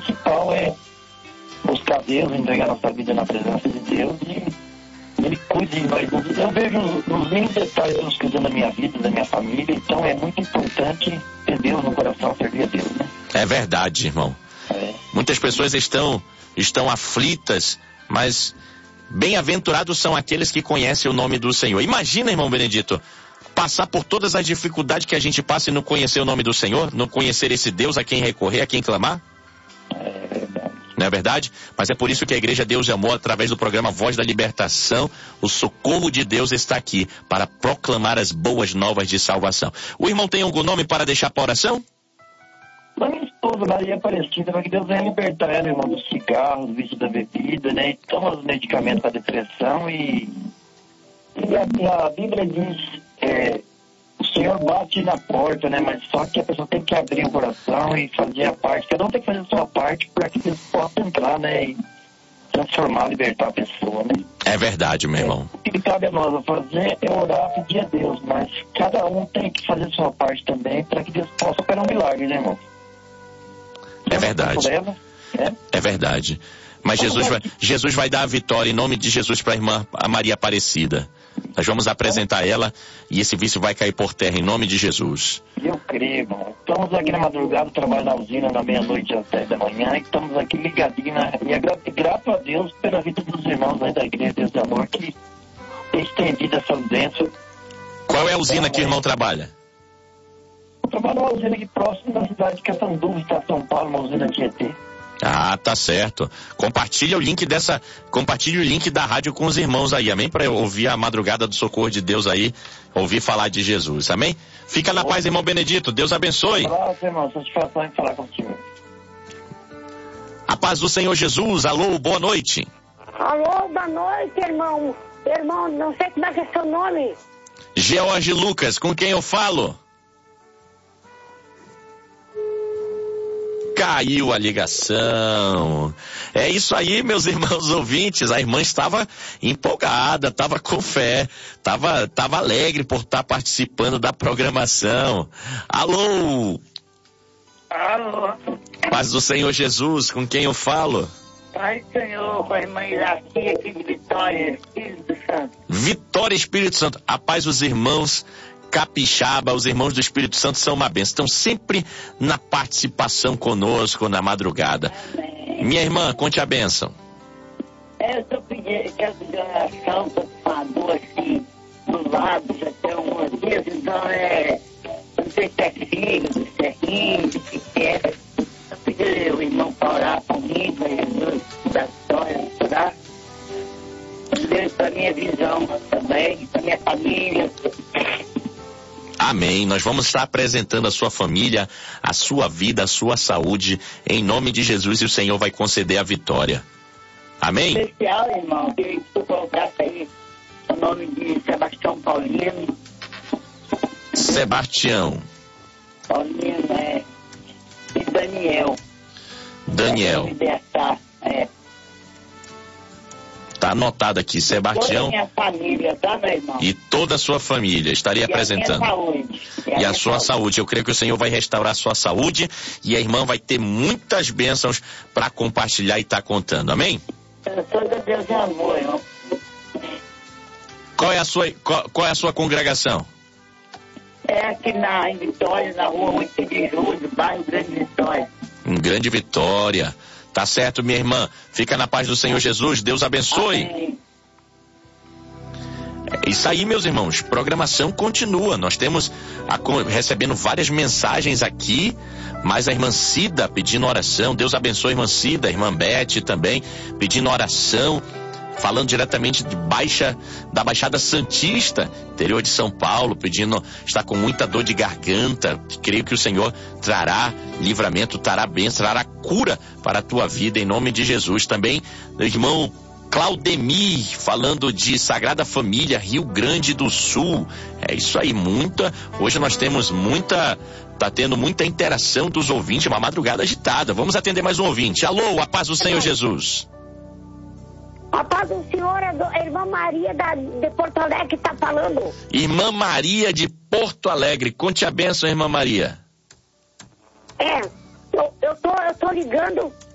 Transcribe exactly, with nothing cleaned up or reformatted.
principal é buscar Deus, entregar nossa vida na presença de Deus e Ele cuida de nós. Eu vejo nos mínimos detalhes Deus cuidando da minha vida, da minha família, então é muito importante ter Deus no coração, servir a Deus, né? É verdade, irmão. É. Muitas pessoas estão, estão aflitas, mas bem-aventurados são aqueles que conhecem o nome do Senhor. Imagina, irmão Benedito, passar por todas as dificuldades que a gente passa e não conhecer o nome do Senhor, não conhecer esse Deus a quem recorrer, a quem clamar? É verdade. Não é verdade? Mas é por isso que a Igreja Deus e Amor, através do programa Voz da Libertação, o socorro de Deus está aqui para proclamar as boas novas de salvação. O irmão tem algum nome para deixar para oração? Da minha esposa, Maria Aparecida, para que Deus venha libertar ela, irmão, do cigarro, do vício da bebida, né? E toma os medicamentos para depressão e... E a, a Bíblia diz, é, o Senhor bate na porta, né? Mas só que a pessoa tem que abrir o coração e fazer a parte. Cada um tem que fazer a sua parte para que Deus possa entrar, né? E transformar, libertar a pessoa, né? É verdade, meu irmão. É, o que cabe a nós fazer é orar, pedir a Deus, mas cada um tem que fazer a sua parte também para que Deus possa operar um milagre, né, irmão? É verdade. Leva, né? É verdade. Mas Jesus vai, Jesus vai dar a vitória em nome de Jesus para a irmã a Maria Aparecida. Nós vamos apresentar ela e esse vício vai cair por terra em nome de Jesus. Eu creio, irmão. Estamos aqui na madrugada, trabalho na usina na meia-noite às dez da manhã e estamos aqui ligadinhos. Na... E é gra... grato a Deus pela vida dos irmãos aí da Igreja Deus e Amor que tem estendido essa bênção. Qual é a usina que o irmão trabalha? Eu trabalho numa usina aqui próximo da cidade de Catanduva, está São Paulo, uma usina Tietê. Ah, tá certo. Compartilha o link dessa, compartilha o link da rádio com os irmãos aí, amém? Para eu ouvir a madrugada do socorro de Deus aí, ouvir falar de Jesus, amém? Fica na paz, irmão Benedito, Deus abençoe. Olá, irmão, satisfação em falar contigo. A paz do Senhor Jesus, alô, boa noite. Alô, boa noite, irmão. Irmão, não sei como é que é seu nome. George Lucas, com quem eu falo? Caiu a ligação. É isso aí, meus irmãos ouvintes. A irmã estava empolgada, estava com fé, estava estava alegre por estar participando da programação. Alô? Alô? Paz do Senhor Jesus, com quem eu falo? Pai do Senhor, com a irmã Iraci aqui de Vitória, Espírito Santo. Vitória, Espírito Santo. A paz dos irmãos Capixaba, os irmãos do Espírito Santo são uma bênção. Estão sempre na participação conosco na madrugada. Amém. Minha irmã, conte a bênção. Eu estou pedindo, quero pedir oração para uma dor assim, do lado, já tem alguns dias, então é, não sei se é fígado, se é rim, o que que é. Eu pedi o irmão para orar comigo, para Jesus, da história, tá? Deus para minha visão também, para minha família. Amém. Nós vamos estar apresentando a sua família, a sua vida, a sua saúde, em nome de Jesus, e o Senhor vai conceder a vitória. Amém? Especial, irmão, que tu colocasse aí o nome de Sebastião Paulino. Sebastião. Paulino, é. E Daniel. Daniel. Libertar, é. Tá anotado aqui, Sebastião. Toda a minha família, tá, meu irmão? E toda a sua família, estaria E apresentando. A minha saúde. E a, minha sua saúde. Eu creio que o Senhor vai restaurar a sua saúde e a irmã vai ter muitas bênçãos para compartilhar e estar tá contando. Amém? Eu sou de Deus e Amor, irmão. Qual é a sua, qual, qual é a sua congregação? É aqui na, em Vitória, na rua oito de julho, bairro Grande Vitória. Em Grande Vitória. Tá certo, minha irmã. Fica na paz do Senhor Jesus. Deus abençoe. Amém. É isso aí, meus irmãos. Programação continua. Nós temos a, recebendo várias mensagens aqui, mas a irmã Cida pedindo oração. Deus abençoe a irmã Cida, a irmã Beth também pedindo oração. Falando diretamente de baixa, da Baixada Santista, interior de São Paulo, pedindo, está com muita dor de garganta. Creio que o Senhor trará livramento, trará bênção, trará cura para a tua vida, em nome de Jesus. Também, irmão Claudemir, falando de Sagrada Família, Rio Grande do Sul. É isso aí, muita. Hoje nós temos muita. Tá tendo muita interação dos ouvintes, uma madrugada agitada. Vamos atender mais um ouvinte. Alô, a paz do Senhor Jesus. A paz do Senhor é a irmã Maria da, de Porto Alegre que está falando. Irmã Maria de Porto Alegre. Conte a bênção, irmã Maria. É, eu, eu, tô, eu tô ligando